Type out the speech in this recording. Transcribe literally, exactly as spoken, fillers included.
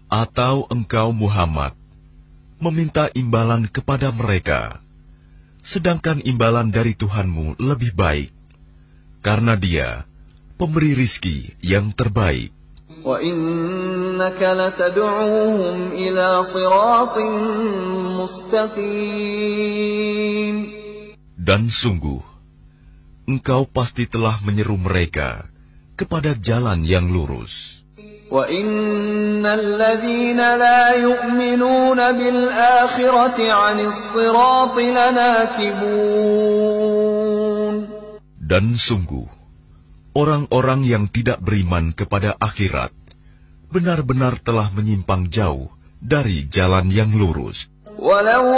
Atau engkau Muhammad meminta imbalan kepada mereka, sedangkan imbalan dari Tuhanmu lebih baik, karena Dia pemberi rizki yang terbaik. وَإِنَّكَ لَتَدْعُوهُمْ إِلَى صِرَاطٍ مُسْتَقِيمٍ. Dan sungguh, engkau pasti telah menyeru mereka kepada jalan yang lurus. وَإِنَّ الَّذِينَ لَا يُؤْمِنُونَ بِالْآخِرَةِ عَنِ الصِّرَاطِ لَنَاكِبُونَ. Dan sungguh, orang-orang yang tidak beriman kepada akhirat benar-benar telah menyimpang jauh dari jalan yang lurus. وَلَوْ